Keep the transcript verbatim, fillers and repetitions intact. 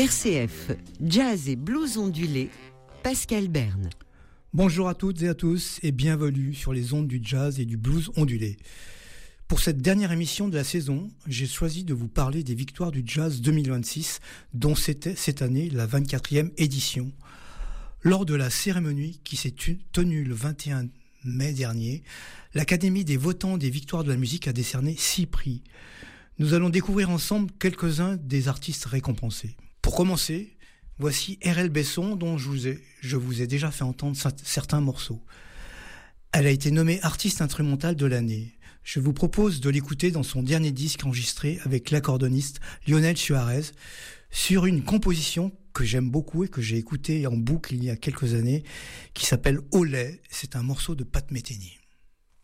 R C F, Jazz et Blues ondulés, Pascal Berne. Bonjour à toutes et à tous et bienvenue sur les ondes du jazz et du blues ondulé. Pour cette dernière émission de la saison, j'ai choisi de vous parler des victoires du jazz deux mille vingt-six, dont c'était cette année la vingt-quatrième édition. Lors de la cérémonie qui s'est tenue le vingt et un mai dernier, l'Académie des votants des victoires de la musique a décerné six prix. Nous allons découvrir ensemble quelques-uns des artistes récompensés. Pour commencer, voici R L Besson, dont je vous ai, je vous ai déjà fait entendre certains morceaux. Elle a été nommée artiste instrumentale de l'année. Je vous propose de l'écouter dans son dernier disque enregistré avec l'accordoniste Lionel Suarez sur une composition que j'aime beaucoup et que j'ai écoutée en boucle il y a quelques années, qui s'appelle Olé. C'est un morceau de Pat Metheny.